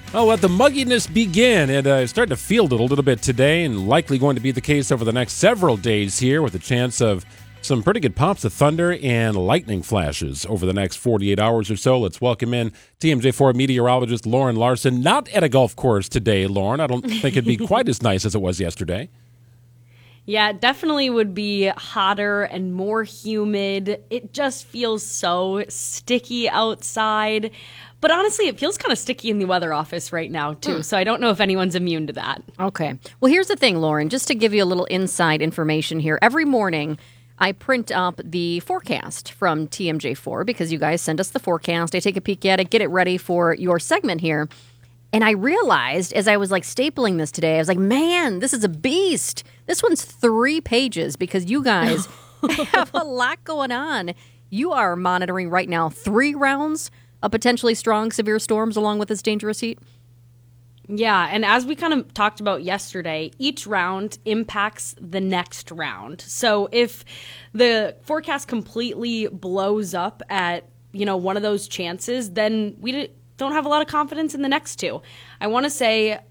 Oh, let the mugginess begin. And it's starting to feel it a little bit today, and likely going to be the case over the next several days here, with a chance of some pretty good pops of thunder and lightning flashes over the next 48 hours or so. Let's welcome in TMJ4 meteorologist Lauren Larson. Not at a golf course today, Lauren. I don't think it'd be quite as nice as it was yesterday. Yeah, it definitely would be hotter and more humid. It just feels so sticky outside. But honestly, it feels kind of sticky in the weather office right now, too. So I don't know if anyone's immune to that. Okay. Well, here's the thing, Lauren, just to give you a little inside information here. Every morning, I print up the forecast from TMJ4 because you guys send us the forecast. I take a peek at it, get it ready for your segment here. And I realized as I was stapling this today, I was like, man, this is a beast. This one's 3 pages because you guys have a lot going on. You are monitoring right now 3 rounds of potentially strong, severe storms along with this dangerous heat. Yeah, and as we kind of talked about yesterday, each round impacts the next round. So if the forecast completely blows up at, one of those chances, then we don't have a lot of confidence in the next 2. I want to say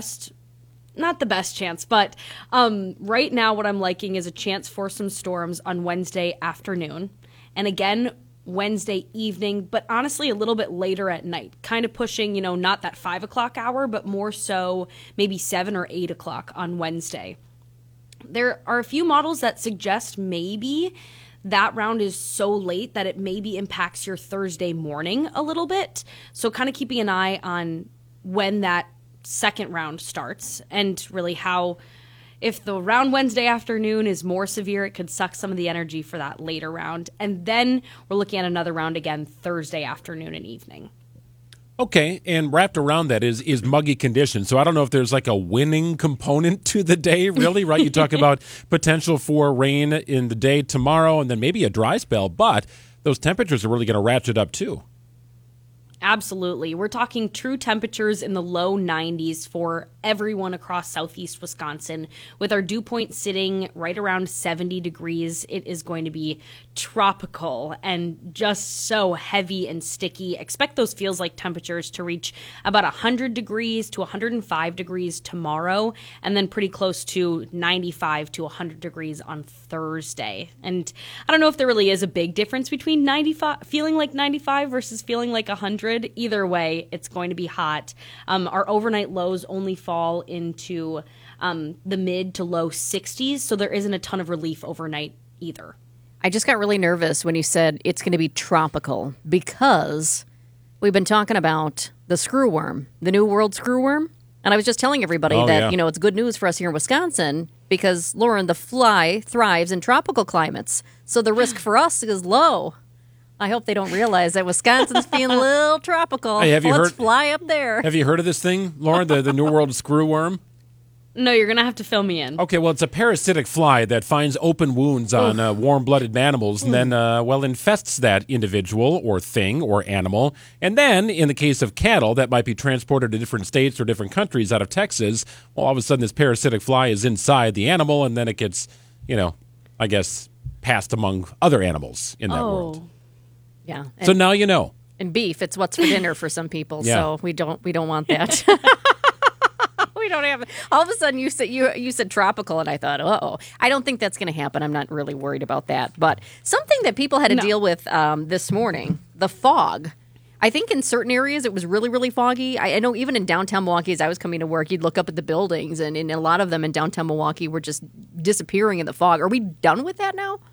not the best chance, but right now what I'm liking is a chance for some storms on Wednesday afternoon. And again, Wednesday evening, but honestly a little bit later at night, kind of pushing, not that 5 o'clock hour, but more so maybe 7 or 8 o'clock on Wednesday. There are a few models that suggest maybe that round is so late that it maybe impacts your Thursday morning a little bit. So kind of keeping an eye on when that second round starts and really how, if the round Wednesday afternoon is more severe, it could suck some of the energy for that later round. And then we're looking at another round again Thursday afternoon and evening. Okay, and wrapped around that is muggy conditions. So I don't know if there's a winning component to the day, really, right? You talk about potential for rain in the day tomorrow and then maybe a dry spell, but those temperatures are really going to ratchet up too. Absolutely. We're talking true temperatures in the low 90s for everyone across southeast Wisconsin. With our dew point sitting right around 70 degrees, it is going to be tropical and just so heavy and sticky. Expect those feels like temperatures to reach about 100 degrees to 105 degrees tomorrow, and then pretty close to 95 to 100 degrees on Thursday. And I don't know if there really is a big difference between feeling like 95 versus feeling like 100. Either way, it's going to be hot. Our overnight lows only fall into the mid to low 60s, so there isn't a ton of relief overnight either. I just got really nervous when you said it's going to be tropical because we've been talking about the screwworm, the New World screwworm. And I was just telling everybody that, it's good news for us here in Wisconsin because, Lauren, the fly thrives in tropical climates. So the risk for us is low. I hope they don't realize that Wisconsin's feeling a little tropical. Hey, Let's fly up there. Have you heard of this thing, Lauren, the New World screwworm? No, you're going to have to fill me in. Okay, well, it's a parasitic fly that finds open wounds on warm-blooded animals and then, infests that individual or thing or animal. And then, in the case of cattle that might be transported to different states or different countries out of Texas, well, all of a sudden this parasitic fly is inside the animal, and then it gets, passed among other animals in that world. Yeah. So now you know. And beef, it's what's for dinner for some people. Yeah. So we don't want that. We don't have it. All of a sudden you said tropical, and I thought, uh-oh. I don't think that's going to happen. I'm not really worried about that. But something that people had to deal with this morning, the fog. I think in certain areas it was really, really foggy. I know even in downtown Milwaukee, as I was coming to work, you'd look up at the buildings, and a lot of them in downtown Milwaukee were just disappearing in the fog. Are we done with that now?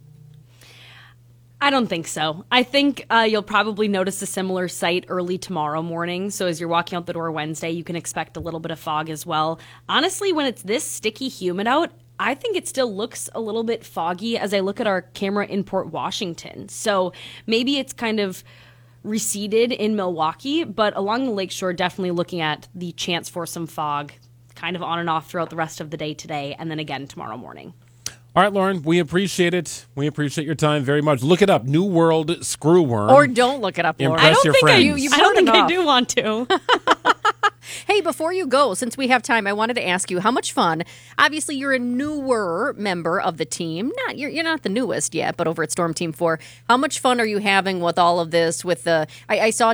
I don't think so. I think you'll probably notice a similar sight early tomorrow morning. So as you're walking out the door Wednesday, you can expect a little bit of fog as well. Honestly, when it's this sticky humid out, I think it still looks a little bit foggy as I look at our camera in Port Washington. So maybe it's kind of receded in Milwaukee, but along the lakeshore, definitely looking at the chance for some fog kind of on and off throughout the rest of the day today and then again tomorrow morning. All right, Lauren, we appreciate it. We appreciate your time very much. Look it up, New World screwworm. Or don't look it up, Lauren. Impress your friends. I don't think I do want to. Hey, before you go, since we have time, I wanted to ask you how much fun. Obviously, you're a newer member of the team. You're not the newest yet, but over at Storm Team 4, how much fun are you having with all of this? With the I saw